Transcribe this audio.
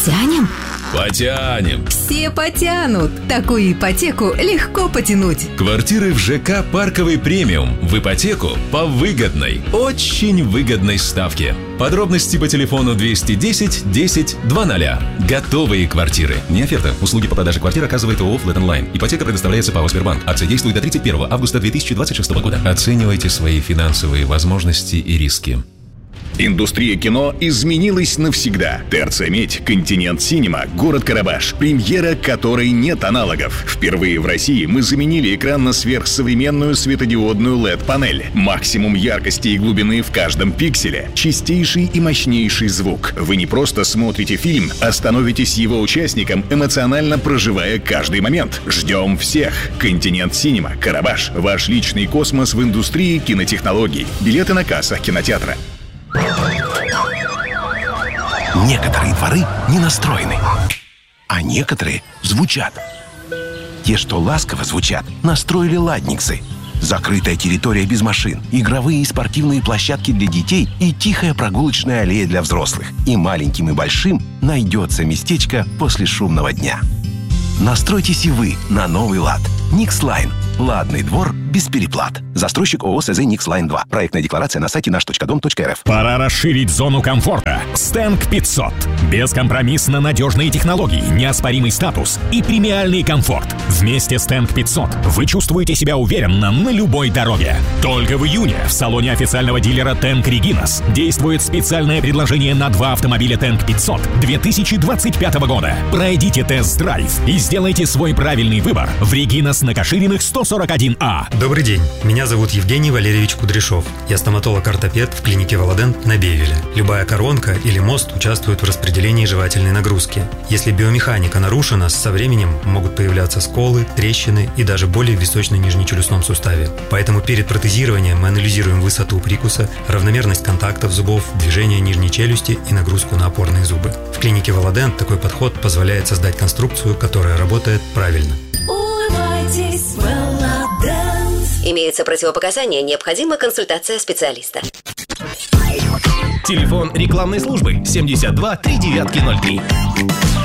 Потянем? Потянем. Все потянут. Такую ипотеку легко потянуть. Квартиры в ЖК «Парковый премиум» в ипотеку по выгодной, очень выгодной ставке. Подробности по телефону 210 10 00. Готовые квартиры. Не оферта. Услуги по продаже квартир оказывает ООО «Флэт Онлайн». Ипотека предоставляется ПАО «Сбербанк». Акция действует до 31 августа 2026 года. Оценивайте свои финансовые возможности и риски. Индустрия кино изменилась навсегда. ТРЦ «Медь», «Континент Синема», город Карабаш. Премьера которой нет аналогов. Впервые в России мы заменили экран на сверхсовременную светодиодную LED-панель. Максимум яркости и глубины в каждом пикселе. Чистейший и мощнейший звук. Вы не просто смотрите фильм, а становитесь его участником, эмоционально проживая каждый момент. Ждем всех. «Континент Синема», Карабаш. Ваш личный космос в индустрии кинотехнологий. Билеты на кассах кинотеатра. Некоторые дворы не настроены, а некоторые звучат. Те, что ласково звучат, настроили ладниксы. Закрытая территория без машин, игровые и спортивные площадки для детей и тихая прогулочная аллея для взрослых. И маленьким, и большим найдется местечко после шумного дня. Настройтесь и вы на новый лад. Никслайн. Ладный двор без переплат. Застройщик ООО СЗ Никслайн 2. Проектная декларация на сайте наш.дом.рф. Пора расширить зону комфорта. Стенг 500. Бескомпромиссно надежные технологии, неоспоримый статус и премиальный комфорт. Вместе с Стенг 500 вы чувствуете себя уверенно на любой дороге. Только в июне в салоне официального дилера Тенк Регинас действует специальное предложение на 2 автомобиля Тенк 500 2025 года. Пройдите тест-драйв и сделайте свой правильный выбор в Регинас на Кашириных 141А. Добрый день, меня зовут Евгений Валерьевич Кудряшов. Я стоматолог-ортопед в клинике Володент на Бевеле. Любая коронка или мост участвует в распределении жевательной нагрузки. Если биомеханика нарушена, со временем могут появляться сколы, трещины и даже боли в височно-нижнечелюстном суставе. Поэтому перед протезированием мы анализируем высоту прикуса, равномерность контактов зубов, движение нижней челюсти и нагрузку на опорные зубы. В клинике Володент такой подход позволяет создать конструкцию, которая работает правильно. Имеются противопоказания, необходима консультация специалиста. Телефон рекламной службы 72 3903.